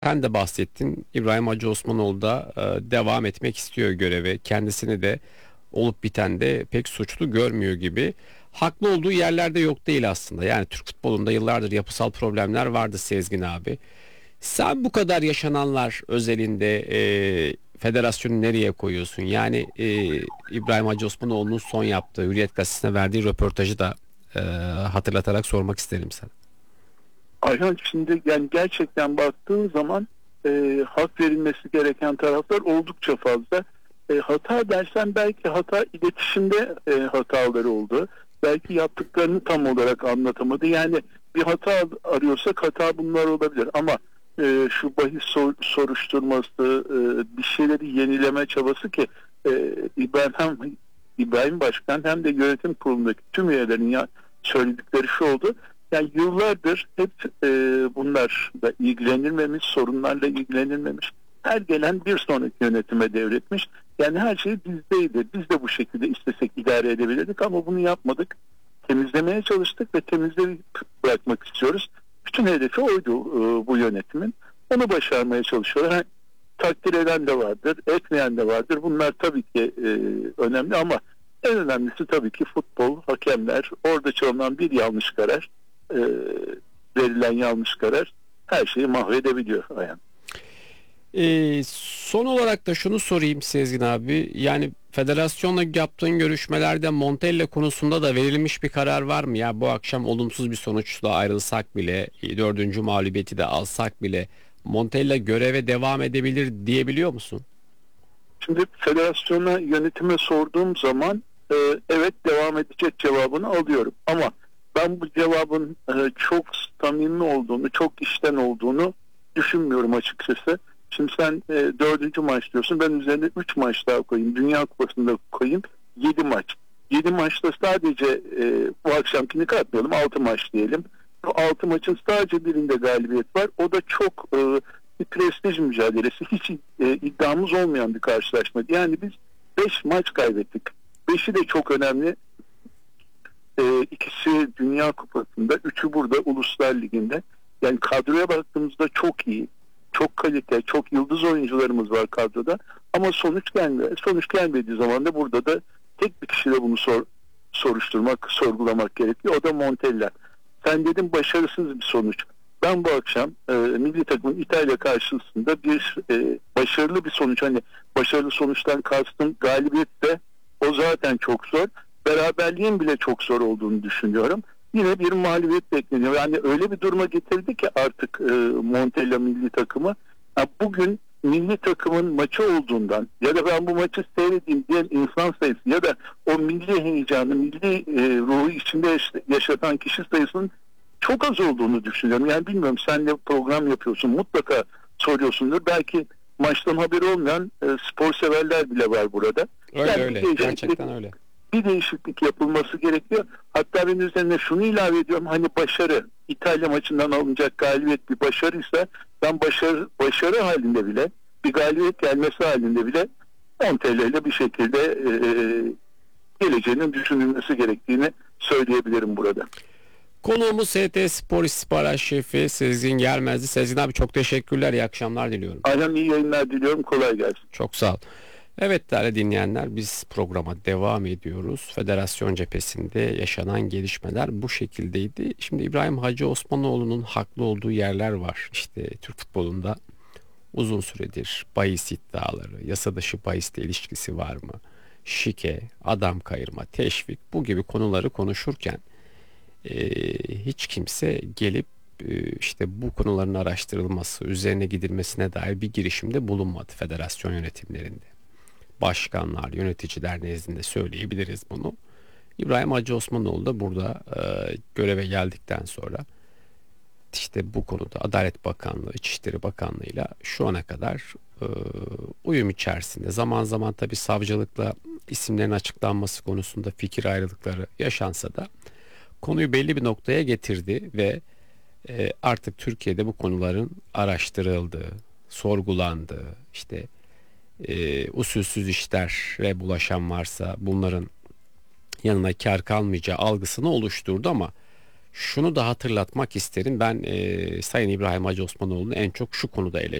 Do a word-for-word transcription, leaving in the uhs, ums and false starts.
Sen de bahsettin. İbrahim Hacı Osmanoğlu da e, devam etmek istiyor göreve. Kendisini de olup bitende pek suçlu görmüyor gibi. Haklı olduğu yerlerde yok değil aslında. Yani Türk futbolunda yıllardır yapısal problemler vardı Sezgin abi. Sen bu kadar yaşananlar özelinde e, federasyonu nereye koyuyorsun? Yani e, İbrahim Hacı Osmanoğlu'nun son yaptığı Hürriyet Gazetesi'ne verdiği röportajı da e, hatırlatarak sormak isterim sana. Ayhan, şimdi yani gerçekten baktığın zaman e, hak verilmesi gereken taraflar oldukça fazla. E, hata dersen belki hata iletişimde e, hataları oldu. Belki yaptıklarını tam olarak anlatamadı. Yani bir hata arıyorsak hata bunlar olabilir. Ama e, şu bahis sor- soruşturması, e, bir şeyleri yenileme çabası ki e, İbrahim, hem İbrahim Başkan hem de yönetim kurulundaki tüm üyelerin ya söyledikleri şu oldu. Yani yıllardır hep e, bunlarla ilgilenilmemiş, sorunlarla ilgilenilmemiş. Her gelen bir sonraki yönetime devretmiş. Yani her şey bizdeydi. Biz de bu şekilde istesek idare edebilirdik ama bunu yapmadık. Temizlemeye çalıştık ve temizleyip bırakmak istiyoruz. Bütün hedefi oydu e, bu yönetimin. Onu başarmaya çalışıyorlar. Ha, takdir eden de vardır, etmeyen de vardır. Bunlar tabii ki e, önemli ama en önemlisi tabii ki futbol, hakemler, orada çalınan bir yanlış karar, e, verilen yanlış karar her şeyi mahvedebiliyor Ayhan. Ee, son olarak da şunu sorayım Sezgin abi. Yani federasyonla yaptığın görüşmelerde Montella konusunda da verilmiş bir karar var mı? Ya bu akşam olumsuz bir sonuçla ayrılsak bile, dördüncü mağlubiyeti de alsak bile Montella göreve devam edebilir diyebiliyor musun? Şimdi federasyona, yönetime sorduğum zaman e, evet devam edecek cevabını alıyorum. Ama ben bu cevabın e, çok samimi olduğunu, çok içten olduğunu düşünmüyorum açıkçası. Şimdi sen e, dördüncü maç diyorsun. Ben üzerine üç maç daha koyayım. Dünya Kupası'nda koyayım. Yedi maç. Yedi maçta sadece e, bu akşamkini katmayalım. Altı maç diyelim. Bu altı maçın sadece birinde galibiyet var. O da çok e, bir prestij mücadelesi. Hiç e, iddiamız olmayan bir karşılaşma. Yani biz beş maç kaybettik. Beşi de çok önemli. E, ikisi Dünya Kupası'nda, üçü burada Uluslar Ligi'nde. Yani kadroya baktığımızda çok iyi, çok kalite, çok yıldız oyuncularımız var kadroda. Ama sonuç gelmiyor. Sonuç gelmediği zaman da burada da tek bir kişiyle bunu sor, soruşturmak, sorgulamak gerekiyor. O da Montella. Sen dedin başarısız bir sonuç. Ben bu akşam e, milli takımın İtalya karşısında bir e, başarılı bir sonuç, hani başarılı sonuçtan kastım galibiyet de, o zaten çok zor. Beraberliğin bile çok zor olduğunu düşünüyorum. Yine bir mağlubiyet bekleniyor. Yani öyle bir duruma getirdi ki artık e, Montella milli takımı. Ha, bugün milli takımın maçı olduğundan ya da ben bu maçı seyredeyim diyen insan sayısı ya da o milli heyecanı, milli e, ruhu içinde yaş- yaşatan kişi sayısının çok az olduğunu düşünüyorum. Yani bilmiyorum, sen de program yapıyorsun, mutlaka soruyorsundur. Belki maçtan haberi olmayan e, spor severler bile var burada. Öyle Yani öyle. bir değişiklik, Gerçekten öyle. bir değişiklik yapılması gerekiyor. Hatta ben üzerine şunu ilave ediyorum. Hani başarı, İtalya maçından alınacak galibiyet bir başarıysa, ben başarı, başarı halinde bile, bir galibiyet gelmesi halinde bile on T L ile bir şekilde e, geleceğinin düşünülmesi gerektiğini söyleyebilirim burada. Konuğumuz S T Spor İstihbarat Şefi Sezgin Gelmezdi. Sezgin abi çok teşekkürler. İyi akşamlar diliyorum. Aynen, iyi yayınlar diliyorum. Kolay gelsin. Çok sağ ol. Evet değerli dinleyenler, biz programa devam ediyoruz. Federasyon cephesinde yaşanan gelişmeler bu şekildeydi. Şimdi İbrahim Hacı Osmanoğlu'nun haklı olduğu yerler var. İşte Türk futbolunda uzun süredir bahis iddiaları, yasa dışı bahisle ilişkisi var mı? Şike, adam kayırma, teşvik, bu gibi konuları konuşurken e, hiç kimse gelip e, işte bu konuların araştırılması, üzerine gidilmesine dair bir girişimde bulunmadı federasyon yönetimlerinde. Başkanlar, yöneticiler nezdinde söyleyebiliriz bunu. İbrahim Hacı Osmanoğlu da burada e, göreve geldikten sonra işte bu konuda Adalet Bakanlığı, İçişleri Bakanlığı'yla şu ana kadar e, uyum içerisinde, zaman zaman tabi savcılıkla isimlerin açıklanması konusunda fikir ayrılıkları yaşansa da konuyu belli bir noktaya getirdi ve e, artık Türkiye'de bu konuların araştırıldığı, sorgulandığı, işte e, usulsüz işlere bulaşan varsa bunların yanına kar kalmayacağı algısını oluşturdu ama Şunu da hatırlatmak isterim. Ben e, Sayın İbrahim Hacı Osmanoğlu'nu en çok şu konuda